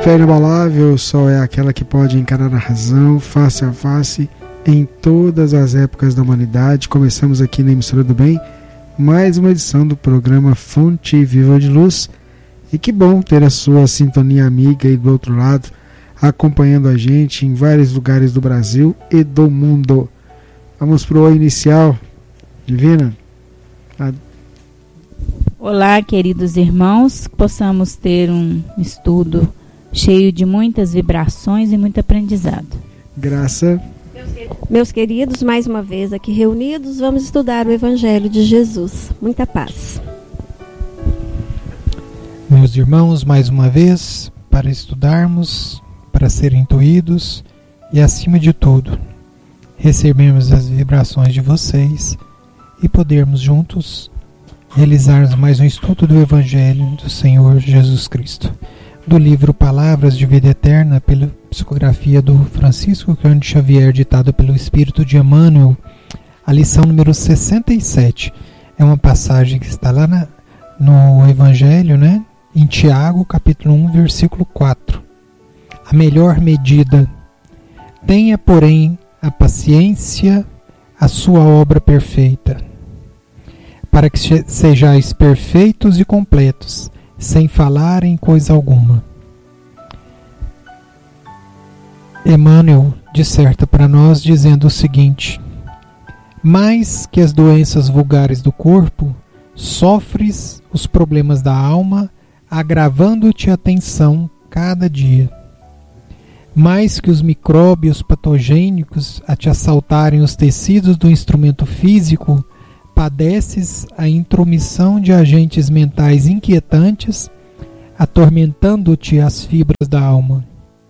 Fé inabalável só é aquela que pode encarar a razão face a face em todas as épocas da humanidade. Começamos aqui na Emissora do Bem mais uma edição do programa Fonte Viva de Luz. E que bom ter a sua sintonia amiga aí do outro lado, acompanhando a gente em vários lugares do Brasil e do mundo. Vamos para o oi inicial. Divina? Olá, queridos irmãos, possamos ter um estudo cheio de muitas vibrações e muito aprendizado. Graça. Meus queridos, mais uma vez aqui reunidos, vamos estudar o Evangelho de Jesus. Muita paz. Meus irmãos, mais uma vez, para estudarmos, para serem intuídos e, acima de tudo, recebermos as vibrações de vocês e podermos juntos realizarmos mais um estudo do Evangelho do Senhor Jesus Cristo. Do livro Palavras de Vida Eterna, pela psicografia do Francisco Cândido Xavier, ditado pelo Espírito de Emmanuel, a lição número 67. É uma passagem que está lá no Evangelho, né? Em Tiago, capítulo 1, versículo 4. A melhor medida. Tenha, porém, a paciência, a sua obra perfeita, para que sejais perfeitos e completos, sem falar em coisa alguma. Emmanuel disserta para nós dizendo o seguinte: mais que as doenças vulgares do corpo, sofres os problemas da alma, agravando-te a tensão cada dia. Mais que os micróbios patogênicos a te assaltarem os tecidos do instrumento físico, padeces a intromissão de agentes mentais inquietantes, atormentando-te as fibras da alma.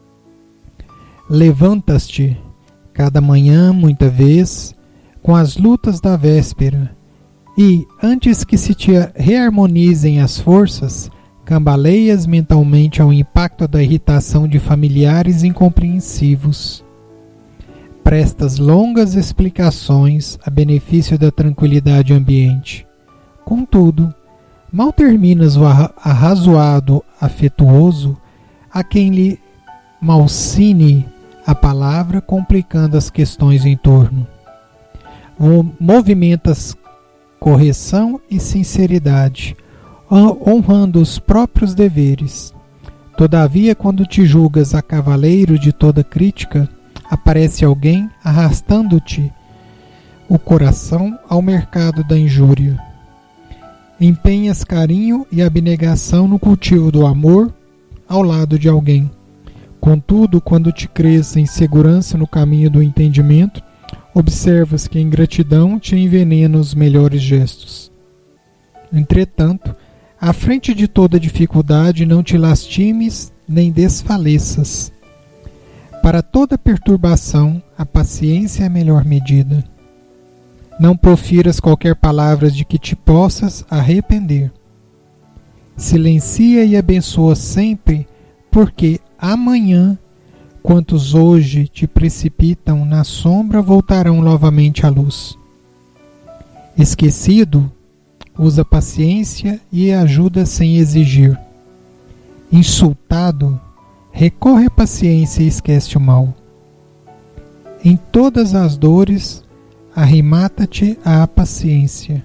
Levantas-te cada manhã, muita vez, com as lutas da véspera, e, antes que se te reharmonizem as forças, cambaleias mentalmente ao impacto da irritação de familiares incompreensivos. Prestas longas explicações a benefício da tranquilidade ambiente. Contudo, mal terminas o arrazoado afetuoso a quem lhe malsine a palavra, complicando as questões em torno. Movimentas correção e sinceridade, honrando os próprios deveres. Todavia, quando te julgas a cavaleiro de toda crítica, aparece alguém arrastando-te o coração ao mercado da injúria. Empenhas carinho e abnegação no cultivo do amor ao lado de alguém. Contudo, quando te crês em segurança no caminho do entendimento, observas que a ingratidão te envenena os melhores gestos. Entretanto, à frente de toda dificuldade, não te lastimes nem desfaleças. Para toda perturbação, a paciência é a melhor medida. Não profiras qualquer palavra de que te possas arrepender. Silencia e abençoa sempre, porque amanhã, quantos hoje te precipitam na sombra, voltarão novamente à luz. Esquecido, usa paciência e ajuda sem exigir. Insultado, recorre à paciência e esquece o mal. Em todas as dores, arremata-te à paciência.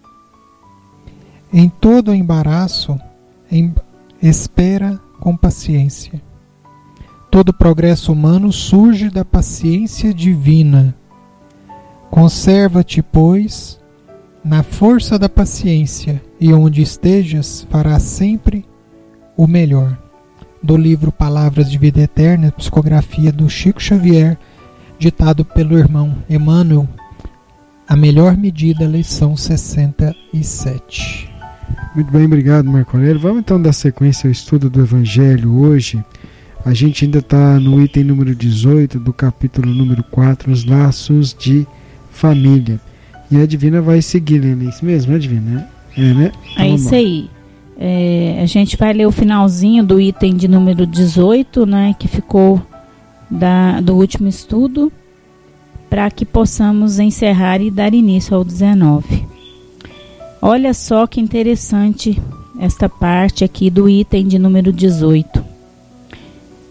Em todo o embaraço, espera com paciência. Todo progresso humano surge da paciência divina. Conserva-te, pois, na força da paciência, e onde estejas, farás sempre o melhor. Do livro Palavras de Vida Eterna, psicografia do Chico Xavier, ditado pelo irmão Emmanuel, a melhor medida, lição 67. Muito bem, obrigado, Marco Aurélio. Vamos então dar sequência ao estudo do Evangelho hoje. A gente ainda está no item número 18 do capítulo número 4, os laços de família. E a Divina vai seguir, né? Isso mesmo, né, Divina? Né? Então, é isso aí. A gente vai ler o finalzinho do item de número 18, né, que ficou do último estudo, para que possamos encerrar e dar início ao 19. Olha só que interessante esta parte aqui do item de número 18.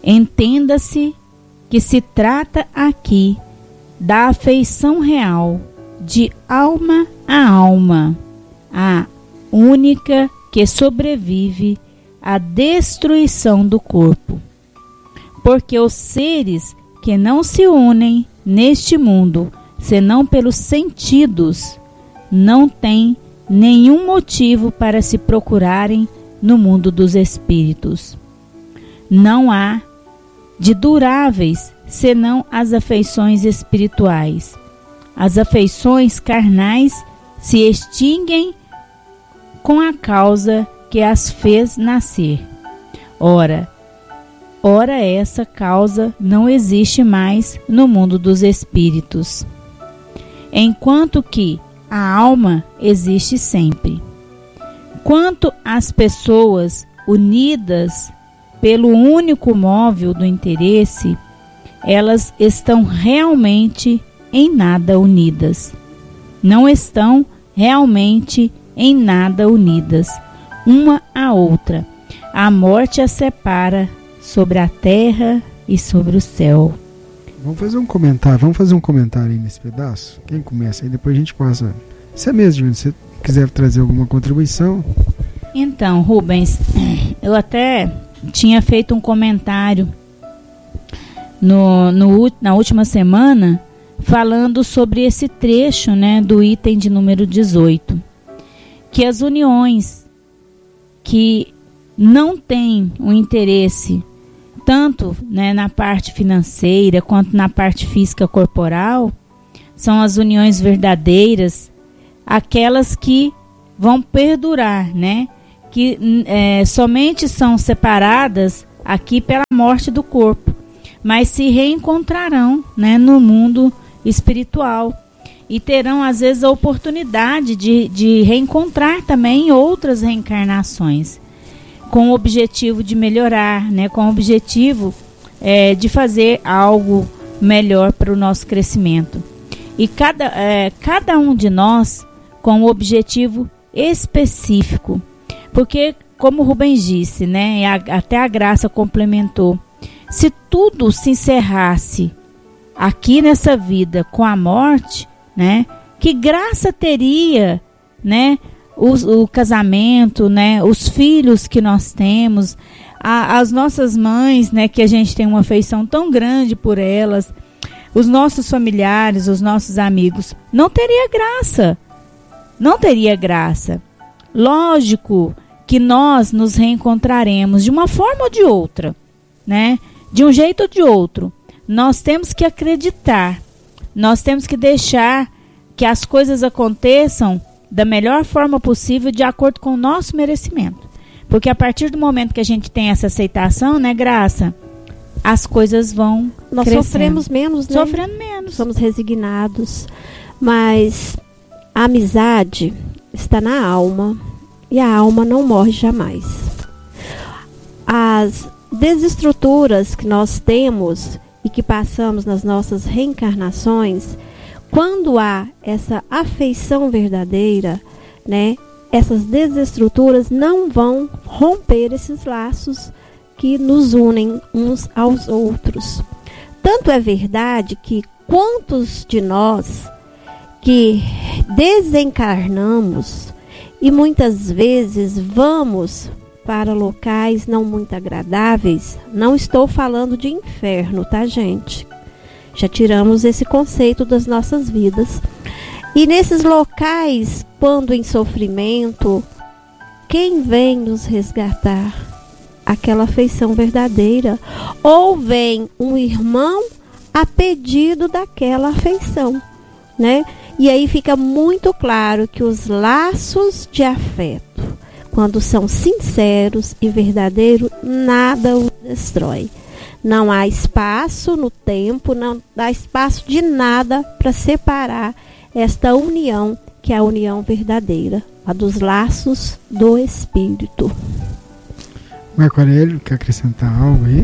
Entenda-se que se trata aqui da afeição real, de alma a alma, a única que sobrevive à destruição do corpo. Porque os seres que não se unem neste mundo, senão pelos sentidos, não têm nenhum motivo para se procurarem no mundo dos espíritos. Não há de duráveis senão as afeições espirituais. As afeições carnais se extinguem com a causa que as fez nascer. Ora essa causa não existe mais no mundo dos espíritos, enquanto que a alma existe sempre. Quanto às pessoas unidas pelo único móvel do interesse, elas estão realmente em nada unidas. Não estão realmente em nada unidas, uma à outra. A morte as separa sobre a terra e sobre o céu. Vamos fazer um comentário aí nesse pedaço. Quem começa aí, depois a gente passa. Você mesmo, Divino, se você quiser trazer alguma contribuição. Então, Rubens, eu até tinha feito um comentário na última semana falando sobre esse trecho, né, do item de número 18, que as uniões que não têm um interesse tanto, né, na parte financeira quanto na parte física corporal, são as uniões verdadeiras, aquelas que vão perdurar, né, que somente são separadas aqui pela morte do corpo, mas se reencontrarão, né, no mundo espiritual e terão às vezes a oportunidade de reencontrar também outras reencarnações, com o objetivo de melhorar, né, com o objetivo de fazer algo melhor para o nosso crescimento. E cada um de nós com um objetivo específico. Porque, como o Rubens disse, né, até a Graça complementou, se tudo se encerrasse aqui nessa vida com a morte, né, que graça teria, né, o casamento, né, os filhos que nós temos, as nossas mães, né, que a gente tem uma afeição tão grande por elas, os nossos familiares, os nossos amigos, não teria graça. Não teria graça. Lógico que nós nos reencontraremos de uma forma ou de outra, né? De um jeito ou de outro. Nós temos que acreditar, nós temos que deixar que as coisas aconteçam da melhor forma possível, de acordo com o nosso merecimento. Porque a partir do momento que a gente tem essa aceitação, né, Graça, as coisas vão nós crescendo. Sofremos menos, né? Sofrendo menos. Somos resignados. Mas a amizade está na alma e a alma não morre jamais. As desestruturas que nós temos e que passamos nas nossas reencarnações, quando há essa afeição verdadeira, né, essas desestruturas não vão romper esses laços que nos unem uns aos outros. Tanto é verdade que quantos de nós que desencarnamos e muitas vezes vamos para locais não muito agradáveis, não estou falando de inferno, tá, gente? Já tiramos esse conceito das nossas vidas. E nesses locais, quando em sofrimento, quem vem nos resgatar? Aquela afeição verdadeira. Ou vem um irmão a pedido daquela afeição, né? E aí fica muito claro que os laços de afeto, quando são sinceros e verdadeiros, nada os destrói. Não há espaço no tempo, não há espaço de nada para separar esta união, que é a união verdadeira, a dos laços do Espírito. Marco Aurélio, quer acrescentar algo aí?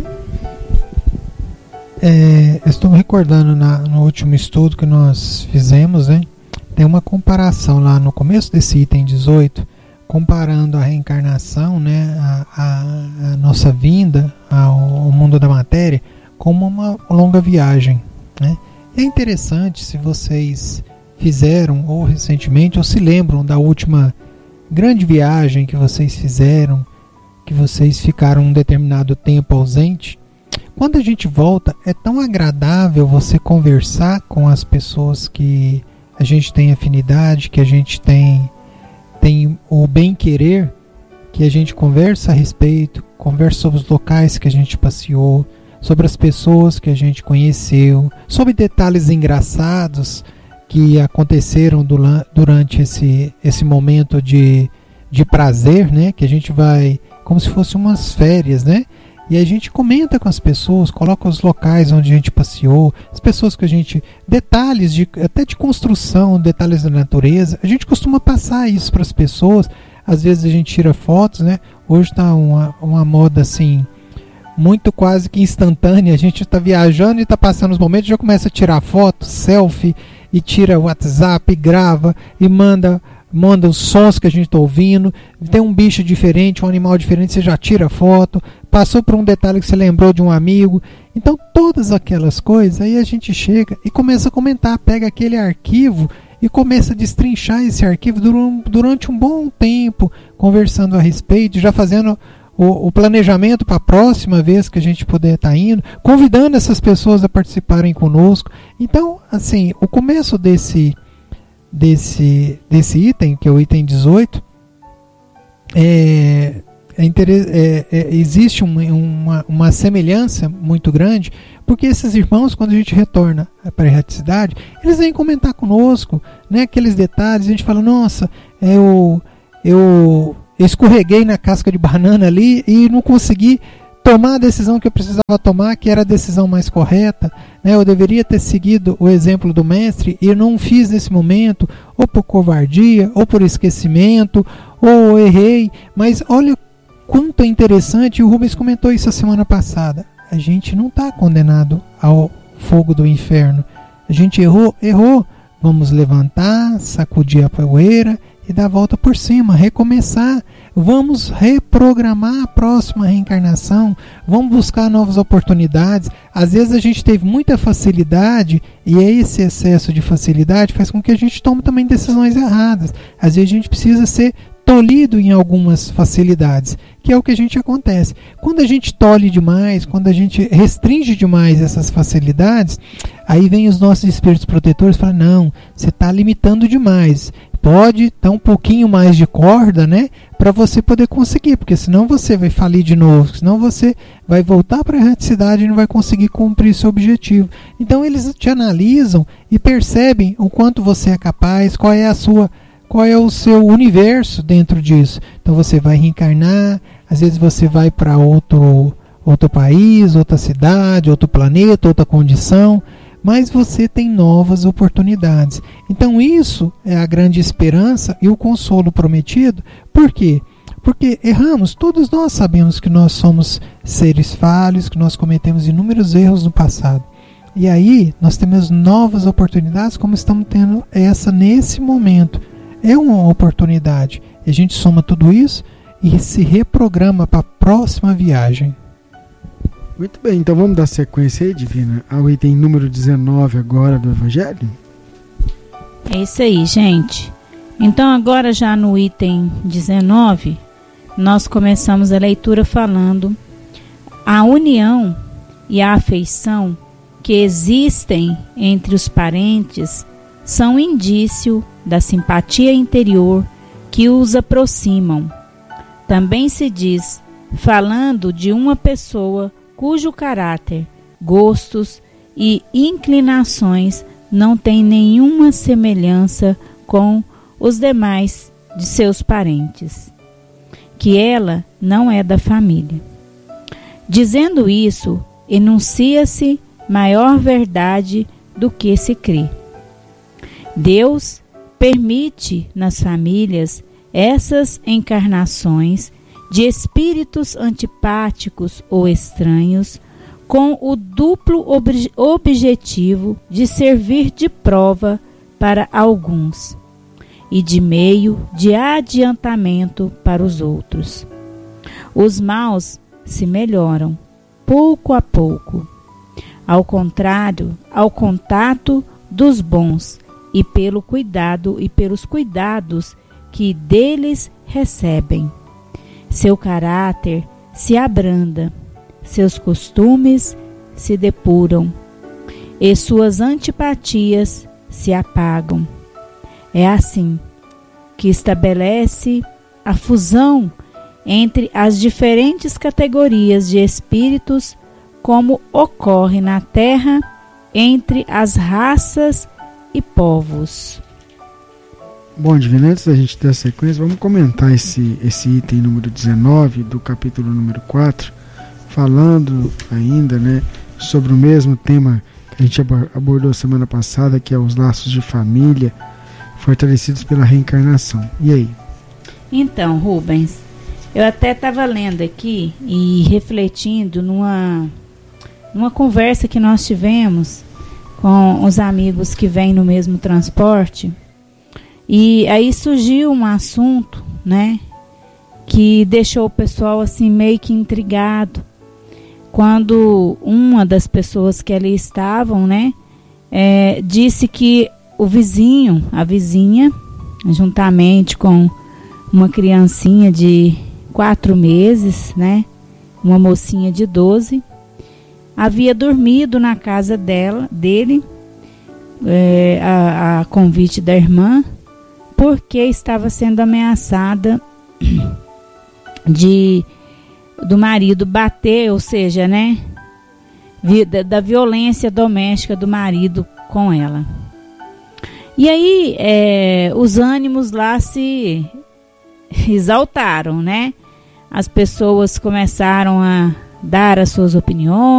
Estou me recordando no último estudo que nós fizemos, né? Tem uma comparação lá no começo desse item 18, comparando a reencarnação, né, a nossa vinda ao mundo da matéria como uma longa viagem, né? É interessante, se vocês fizeram ou recentemente, ou se lembram da última grande viagem que vocês fizeram, que vocês ficaram um determinado tempo ausente. Quando a gente volta, é tão agradável você conversar com as pessoas que a gente tem afinidade, que a gente tem o bem-querer, que a gente conversa a respeito, conversa sobre os locais que a gente passeou, sobre as pessoas que a gente conheceu, sobre detalhes engraçados que aconteceram durante esse momento de prazer, né? Que a gente vai como se fosse umas férias, né? E a gente comenta com as pessoas, coloca os locais onde a gente passeou, as pessoas que a gente... detalhes até de construção, detalhes da natureza. A gente costuma passar isso para as pessoas. Às vezes a gente tira fotos, né? Hoje está uma moda assim, muito quase que instantânea. A gente está viajando e está passando os momentos, já começa a tirar foto, selfie, e tira o WhatsApp, grava e manda os sons que a gente está ouvindo. Tem um bicho diferente, um animal diferente, você já tira foto. Passou por um detalhe que você lembrou de um amigo. Então todas aquelas coisas, aí a gente chega e começa a comentar, pega aquele arquivo e começa a destrinchar esse arquivo durante um bom tempo, conversando a respeito, já fazendo o planejamento para a próxima vez que a gente puder estar indo, convidando essas pessoas a participarem conosco. Então, assim, o começo desse item, que é o item 18, existe uma semelhança muito grande, porque esses irmãos, quando a gente retorna para a erraticidade, eles vêm comentar conosco, né, aqueles detalhes. A gente fala, nossa, eu escorreguei na casca de banana ali e não consegui tomar a decisão que eu precisava tomar, que era a decisão mais correta, né? Eu deveria ter seguido o exemplo do mestre e não fiz nesse momento, ou por covardia, ou por esquecimento, ou errei. Mas olha quanto é interessante, e o Rubens comentou isso a semana passada, a gente não está condenado ao fogo do inferno. A gente errou, vamos levantar, sacudir a poeira e dar a volta por cima, recomeçar. Vamos reprogramar a próxima reencarnação, vamos buscar novas oportunidades. Às vezes a gente teve muita facilidade, e esse excesso de facilidade faz com que a gente tome também decisões erradas. Às vezes a gente precisa ser tolhido em algumas facilidades, que é o que a gente acontece. Quando a gente tolhe demais, quando a gente restringe demais essas facilidades, aí vem os nossos espíritos protetores e falam, não, você está limitando demais. Pode dar um pouquinho mais de corda, né, para você poder conseguir, porque senão você vai falir de novo, senão você vai voltar para a erraticidade e não vai conseguir cumprir seu objetivo. Então eles te analisam e percebem o quanto você é capaz, qual é o seu universo dentro disso. Então você vai reencarnar, às vezes você vai para outro país, outra cidade, outro planeta, outra condição, mas você tem novas oportunidades. Então isso é a grande esperança e o consolo prometido. Por quê? Porque erramos, todos nós sabemos que nós somos seres falhos, que nós cometemos inúmeros erros no passado. E aí nós temos novas oportunidades, como estamos tendo essa nesse momento. É uma oportunidade. E a gente soma tudo isso e se reprograma para a próxima viagem. Muito bem, então vamos dar sequência aí, Divina, ao item número 19 agora do Evangelho? É isso aí, gente. Então agora já no item 19, nós começamos a leitura falando a união e a afeição que existem entre os parentes são indício da simpatia interior que os aproximam. Também se diz, falando de uma pessoa cujo caráter, gostos e inclinações não têm nenhuma semelhança com os demais de seus parentes, que ela não é da família. Dizendo isso, enuncia-se maior verdade do que se crê. Deus permite nas famílias essas encarnações de espíritos antipáticos ou estranhos, com o duplo objetivo de servir de prova para alguns e de meio de adiantamento para os outros. Os maus se melhoram, pouco a pouco. Ao contrário, ao contato dos bons e pelo cuidado e pelos cuidados que deles recebem. Seu caráter se abranda, seus costumes se depuram e suas antipatias se apagam. É assim que estabelece a fusão entre as diferentes categorias de espíritos, como ocorre na Terra entre as raças e povos. Bom, Divina, antes da gente dar sequência, vamos comentar esse item número 19 do capítulo número 4, falando ainda, né, sobre o mesmo tema que a gente abordou semana passada, que é os laços de família fortalecidos pela reencarnação. E aí? Então, Rubens, eu até estava lendo aqui e refletindo numa conversa que nós tivemos com os amigos que vêm no mesmo transporte. E aí surgiu um assunto, né, que deixou o pessoal assim meio que intrigado. Quando uma das pessoas que ali estavam, né, disse que o vizinho, a vizinha, juntamente com uma criancinha de 4 meses, né, uma mocinha de 12, havia dormido na casa dele, a convite da irmã, porque estava sendo ameaçada do marido bater, ou seja, né, da violência doméstica do marido com ela. E aí os ânimos lá se exaltaram, né? As pessoas começaram a dar as suas opiniões,